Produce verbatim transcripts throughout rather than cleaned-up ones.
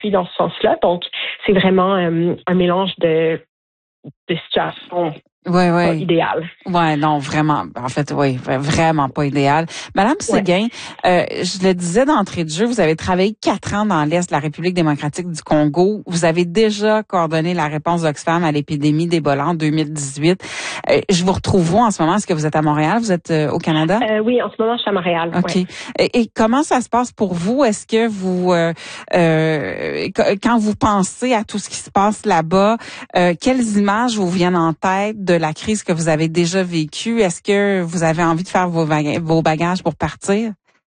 appuie dans ce sens-là. Donc, c'est vraiment euh, un mélange de, de situations. Ouais, ouais. Pas idéal. Ouais, non, vraiment. En fait, oui, vraiment pas idéal. Madame Séguin, ouais. euh, je le disais d'entrée de jeu, vous avez travaillé quatre ans dans l'Est de la République démocratique du Congo. Vous avez déjà coordonné la réponse d'Oxfam à l'épidémie d'Ebola en deux mille dix-huit. Euh, je vous retrouve où en ce moment? Est-ce que vous êtes à Montréal? Vous êtes euh, au Canada? Euh, oui, en ce moment, je suis à Montréal. OK. Ouais. Et, et comment ça se passe pour vous? Est-ce que vous, euh, euh, quand vous pensez à tout ce qui se passe là-bas, euh, quelles images vous viennent en tête de la crise que vous avez déjà vécue? Est-ce que vous avez envie de faire vos, bagages, vos bagages pour partir?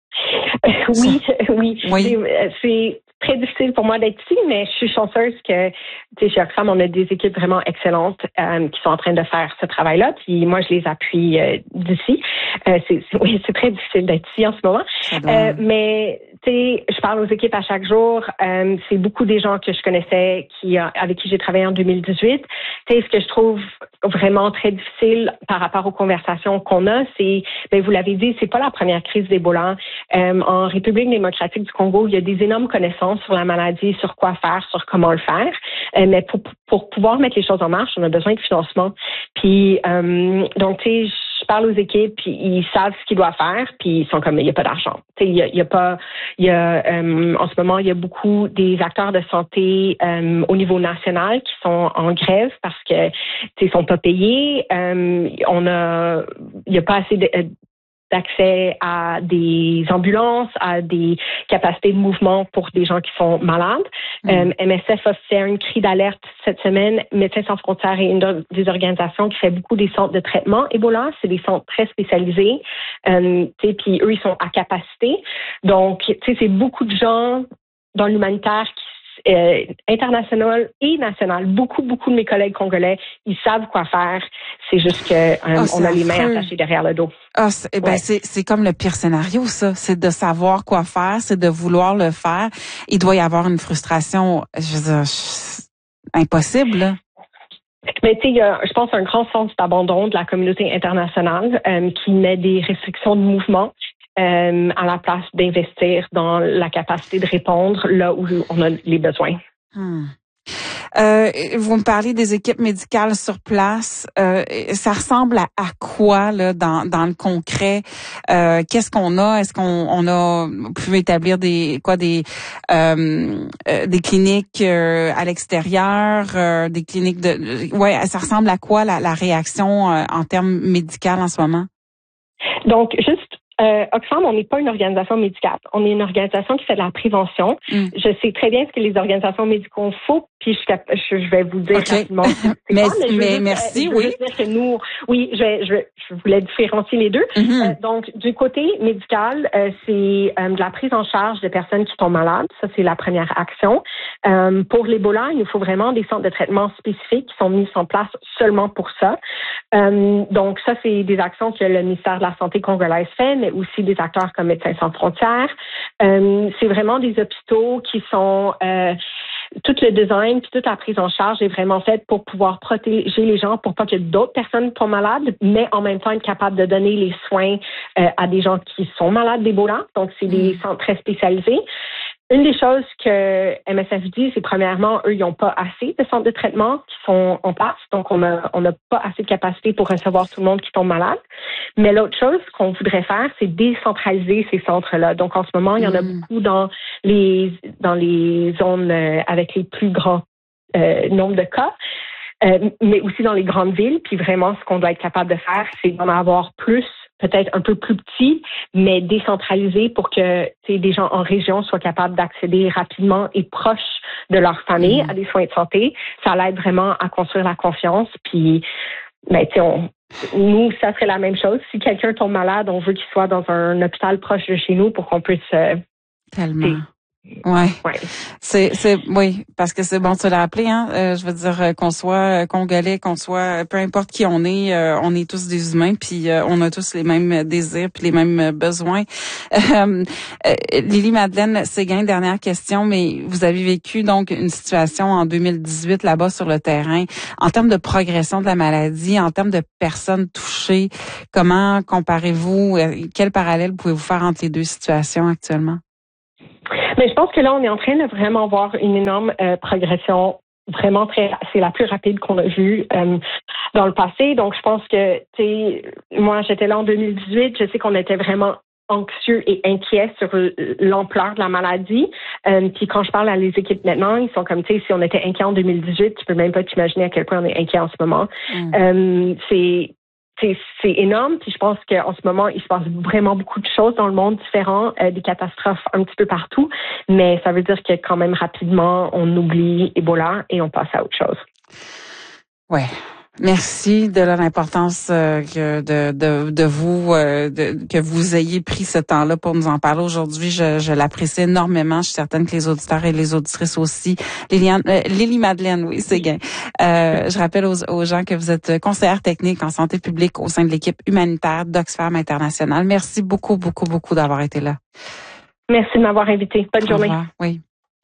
Oui, oui. Oui. C'est très difficile pour moi d'être ici, mais je suis chanceuse que, tu sais, chez Oxfam, on a des équipes vraiment excellentes euh, qui sont en train de faire ce travail-là. Puis moi, je les appuie euh, d'ici. Euh, c'est, c'est, oui, c'est très difficile d'être ici en ce moment. Euh, mais tu sais, je parle aux équipes à chaque jour. Euh, c'est beaucoup des gens que je connaissais qui avec qui j'ai travaillé en deux mille dix-huit. Tu sais, ce que je trouve vraiment très difficile par rapport aux conversations qu'on a, c'est, ben vous l'avez dit, c'est pas la première crise d'Ebola. Euh, en République démocratique du Congo, il y a des énormes connaissances sur la maladie, sur quoi faire, sur comment le faire. Euh, mais pour, pour pouvoir mettre les choses en marche, on a besoin de financement. Puis, euh, donc, tu sais, je parle aux équipes, puis ils savent ce qu'ils doivent faire, puis ils sont comme, il n'y a pas d'argent. Tu sais, il y a, il y a pas, il y a, euh, en ce moment, il y a beaucoup des acteurs de santé euh, au niveau national qui sont en grève parce que, tu sais, ils sont pas payés. Euh, on a, il n'y a pas assez de, d'accès à des ambulances, à des capacités de mouvement pour des gens qui sont malades. Mmh. Euh, M S F a fait un cri d'alerte cette semaine. Médecins sans frontières est une des organisations qui fait beaucoup des centres de traitement Ebola. C'est des centres très spécialisés. Euh, puis eux, ils sont à capacité. Donc, tu sais, c'est beaucoup de gens dans l'humanitaire qui Euh, international et national. Beaucoup, beaucoup de mes collègues congolais, ils savent quoi faire. C'est juste que euh, oh, on a les mains attachées derrière le dos. Ah, c'est, eh ben ouais. c'est, c'est comme le pire scénario, ça. C'est de savoir quoi faire, c'est de vouloir le faire. Il doit y avoir une frustration, je veux dire, impossible, là. Mais tu sais, il y a, je pense, un grand sens d'abandon de la communauté internationale euh, qui met des restrictions de mouvement. Euh, à la place d'investir dans la capacité de répondre là où on a les besoins. Hmm. Euh, vous me parlez des équipes médicales sur place. Euh, ça ressemble à, à quoi là dans, dans le concret? Euh, qu'est-ce qu'on a? Est-ce qu'on on a pu établir des quoi des euh, euh, des cliniques euh, à l'extérieur, euh, des cliniques de ouais, ça ressemble à quoi la, la réaction euh, en termes médicaux en ce moment? Donc juste Euh, Oxfam, on n'est pas une organisation médicale. On est une organisation qui fait de la prévention. Mm. Je sais très bien ce que les organisations médicales font, puis je, je, je vais vous dire okay. rapidement. mais quoi, mais, mais juste, merci, je oui. Juste dire que nous, oui, je, je, je voulais différencier les deux. Mm-hmm. Euh, donc, du côté médical, euh, c'est euh, de la prise en charge de personnes qui tombent malades. Ça, c'est la première action. Euh, pour l'Ebola, il nous faut vraiment des centres de traitement spécifiques qui sont mis en place seulement pour ça. Euh, donc, ça, c'est des actions que le ministère de la Santé congolaise fait, mais aussi des acteurs comme Médecins sans frontières. Euh, c'est vraiment des hôpitaux qui sont... Euh, tout le design puis toute la prise en charge est vraiment faite pour pouvoir protéger les gens pour pas que d'autres personnes tombent malades, mais en même temps être capable de donner les soins euh, à des gens qui sont malades d'Ebola. Donc, c'est des centres très spécialisés. Une des choses que M S F dit, c'est premièrement, eux, ils n'ont pas assez de centres de traitement qui sont en place. Donc, on a, on n'a pas assez de capacité pour recevoir tout le monde qui tombe malade. Mais l'autre chose qu'on voudrait faire, c'est décentraliser ces centres-là. Donc, en ce moment, il y en a mmh. beaucoup dans les, dans les zones euh, avec les plus grands euh, nombres de cas. Euh, mais aussi dans les grandes villes. Puis vraiment, ce qu'on doit être capable de faire, c'est d'en avoir plus, peut-être un peu plus petits, mais décentralisés pour que des gens en région soient capables d'accéder rapidement et proches de leur famille mmh. à des soins de santé. Ça l'aide vraiment à construire la confiance. Puis, ben, tu sais, on... nous, ça serait la même chose. Si quelqu'un tombe malade, on veut qu'il soit dans un hôpital proche de chez nous pour qu'on puisse... Euh, Tellement. Ouais. ouais. C'est, c'est, oui, parce que c'est bon de se le rappeler, hein. Euh, je veux dire, euh, qu'on soit euh, congolais, qu'on soit, euh, peu importe qui on est, euh, on est tous des humains, puis euh, on a tous les mêmes désirs, puis les mêmes besoins. Euh, euh, Lily Madeleine Séguin, dernière question, mais vous avez vécu donc une situation en deux mille dix-huit là-bas sur le terrain. En termes de progression de la maladie, en termes de personnes touchées, comment comparez-vous, quel parallèle pouvez-vous faire entre les deux situations actuellement? Mais Mais je pense que là, on est en train de vraiment voir une énorme euh, progression. Vraiment très, c'est la plus rapide qu'on a vue euh, dans le passé. Donc, je pense que, tu sais, moi, j'étais là en deux mille dix-huit. Je sais qu'on était vraiment anxieux et inquiets sur l'ampleur de la maladie. Euh, puis quand je parle à les équipes maintenant, ils sont comme, tu sais, si on était inquiets en deux mille dix-huit, tu peux même pas t'imaginer à quel point on est inquiet en ce moment. Mm. Euh, c'est C'est, c'est énorme, puis je pense qu'en ce moment, il se passe vraiment beaucoup de choses dans le monde différents, euh, des catastrophes un petit peu partout, mais ça veut dire que quand même rapidement, on oublie Ebola et on passe à autre chose. Ouais. Merci de l'importance euh, que de, de, de vous euh, de, que vous ayez pris ce temps-là pour nous en parler aujourd'hui. Je, je l'apprécie énormément. Je suis certaine que les auditeurs et les auditrices aussi. Liliane, euh, Lily Madeleine, oui, c'est bien. Euh, je rappelle aux, aux gens que vous êtes conseillère technique en santé publique au sein de l'équipe humanitaire d'Oxfam International. Merci beaucoup, beaucoup, beaucoup d'avoir été là. Merci de m'avoir invité. Bonne journée. Au revoir. Oui.